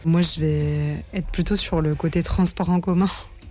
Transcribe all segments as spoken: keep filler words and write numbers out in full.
Moi, je vais être plutôt sur le côté transport en commun,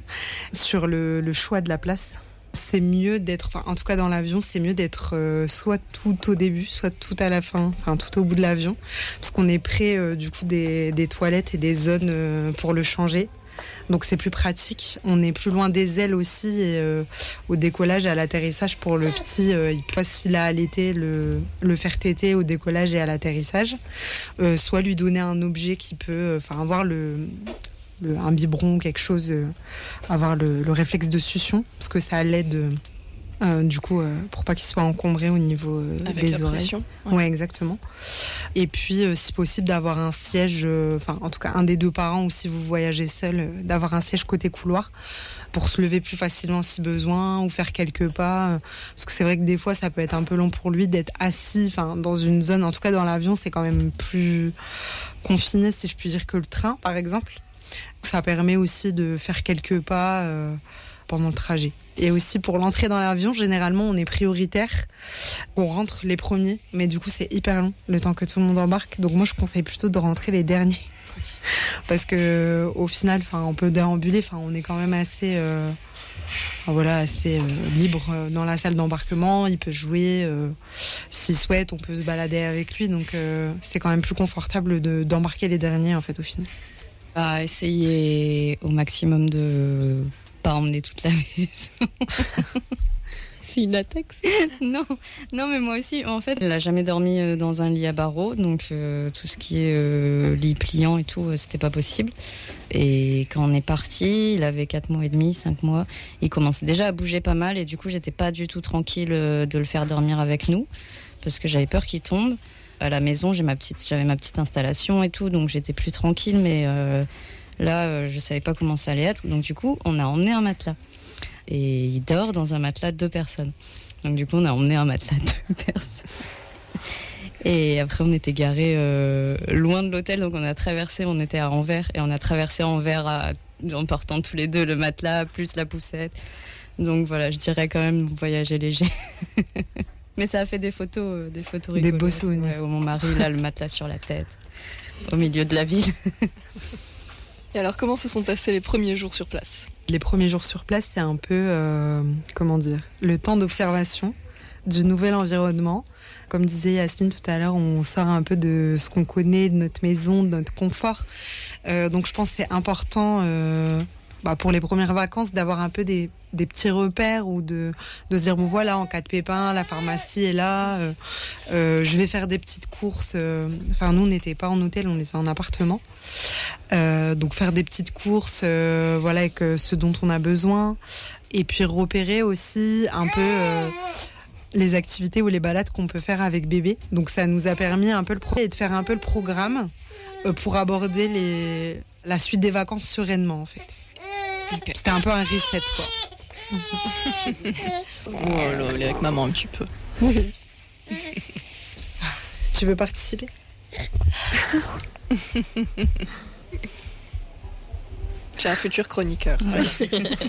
sur le, le choix de la place. C'est mieux d'être, enfin, en tout cas dans l'avion, c'est mieux d'être euh, soit tout au début, soit tout à la fin, enfin tout au bout de l'avion, parce qu'on est près euh, du coup des, des toilettes et des zones euh, pour le changer. Donc c'est plus pratique. On est plus loin des ailes aussi et euh, au décollage et à l'atterrissage pour le petit, euh, il peut s'il a allaité le, le faire téter au décollage et à l'atterrissage, euh, soit lui donner un objet qui peut, enfin euh, avoir le, le un biberon, quelque chose, euh, avoir le, le réflexe de succion parce que ça l'aide. Euh, Euh, du coup, euh, pour pas qu'il soit encombré au niveau euh, Avec des la oreilles. pression, ouais. ouais. ouais, exactement. Et puis, euh, si possible, d'avoir un siège, enfin, euh, en tout cas, un des deux parents, ou si vous voyagez seul, euh, d'avoir un siège côté couloir pour se lever plus facilement si besoin, ou faire quelques pas. Euh, parce que c'est vrai que des fois, ça peut être un peu long pour lui d'être assis, enfin, dans une zone. En tout cas, dans l'avion, c'est quand même plus confiné, si je puis dire, que le train, par exemple. Ça permet aussi de faire quelques pas euh, pendant le trajet. Et aussi pour l'entrée dans l'avion, généralement on est prioritaire, on rentre les premiers, mais du coup c'est hyper long le temps que tout le monde embarque. Donc moi je conseille plutôt de rentrer les derniers, parce que au final, enfin on peut déambuler, enfin on est quand même assez, euh, enfin, voilà, assez euh, libre dans la salle d'embarquement. Il peut jouer, euh, s'il souhaite, on peut se balader avec lui, donc euh, c'est quand même plus confortable de, d'embarquer les derniers en fait au final. Bah, essayer au maximum de pas emmener toute la maison. C'est une attaque. non, non, mais moi aussi, en fait, elle n'a jamais dormi dans un lit à barreaux, donc euh, tout ce qui est euh, lit pliant et tout, c'était pas possible. Et quand on est parti, il avait quatre mois et demi, cinq mois, il commençait déjà à bouger pas mal, et du coup, j'étais pas du tout tranquille de le faire dormir avec nous, parce que j'avais peur qu'il tombe. À la maison, j'ai ma petite, j'avais ma petite installation et tout, donc j'étais plus tranquille, mais euh, là, euh, je savais pas comment ça allait être, donc du coup, on a emmené un matelas. Et il dort dans un matelas de deux personnes. Donc du coup, on a emmené un matelas de deux personnes. Et après, on était garés euh, loin de l'hôtel, donc on a traversé, on était à Anvers, et on a traversé Anvers à, en portant tous les deux le matelas, plus la poussette. Donc voilà, je dirais quand même voyager léger. Mais ça a fait des photos, euh, des photos rigolotes. Des beaux souvenirs. Ouais, où mon mari, là, le matelas sur la tête, au milieu de la ville. Et alors, comment se sont passés les premiers jours sur place ? Les premiers jours sur place, c'est un peu, euh, comment dire, le temps d'observation du nouvel environnement. Comme disait Yasmine tout à l'heure, on sort un peu de ce qu'on connaît, de notre maison, de notre confort. Euh, donc je pense que c'est important euh, bah, pour les premières vacances d'avoir un peu des, des petits repères ou de, de se dire, bon voilà, en cas de pépin, la pharmacie est là, euh, euh, je vais faire des petites courses. Euh, enfin, nous, on n'était pas en hôtel, on était en appartement. Euh, donc faire des petites courses, euh, voilà, avec euh, ce dont on a besoin. Et puis repérer aussi un peu... Euh, les activités ou les balades qu'on peut faire avec bébé. Donc ça nous a permis un peu le pro- et de faire un peu le programme euh, pour aborder les... la suite des vacances sereinement en fait. Okay. C'était un peu un reset quoi. Oh là, il est avec maman un petit peu. Tu veux participer? J'ai un futur chroniqueur. Ouais.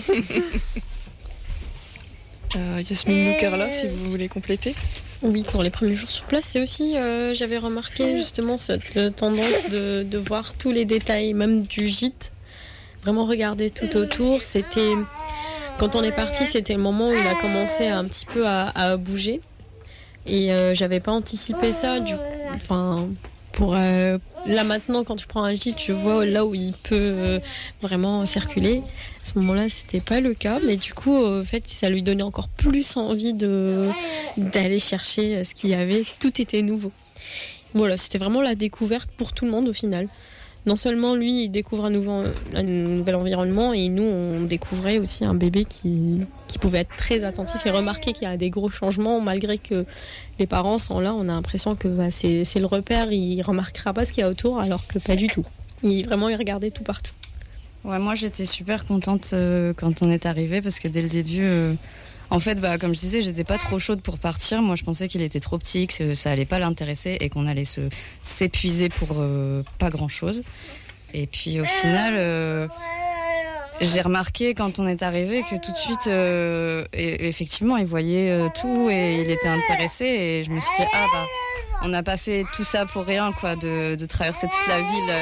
Euh, Yasmine Noukerla, si vous voulez compléter. Oui, pour les premiers jours sur place, c'est aussi, euh, j'avais remarqué justement cette euh, tendance de, de voir tous les détails, même du gîte, vraiment regarder tout autour. C'était, quand on est parti, c'était le moment où il a commencé un petit peu à, à bouger, et euh, j'avais pas anticipé ça. Du, enfin, pour euh, là maintenant, quand je prends un gîte, je vois là où il peut euh, vraiment circuler. À ce moment-là, c'était pas le cas, mais du coup, en fait, ça lui donnait encore plus envie de, d'aller chercher ce qu'il y avait. Tout était nouveau. Voilà, c'était vraiment la découverte pour tout le monde au final. Non seulement lui, il découvre un, nouveau, un nouvel environnement, et nous, on découvrait aussi un bébé qui, qui pouvait être très attentif et remarquer qu'il y a des gros changements, malgré que les parents sont là. On a l'impression que bah, c'est, c'est le repère, il remarquera pas ce qu'il y a autour, alors que pas du tout. Il, vraiment, il regardait tout partout. Ouais, moi j'étais super contente euh, quand on est arrivé, parce que dès le début, euh, en fait, bah, comme je disais, j'étais pas trop chaude pour partir. Moi je pensais qu'il était trop petit, que ça allait pas l'intéresser et qu'on allait se, s'épuiser pour euh, pas grand chose. Et puis au final, euh, j'ai remarqué quand on est arrivé que tout de suite, euh, et, effectivement, il voyait euh, tout et il était intéressé. Et je me suis dit, ah bah, on n'a pas fait tout ça pour rien, quoi, de, de traverser toute la ville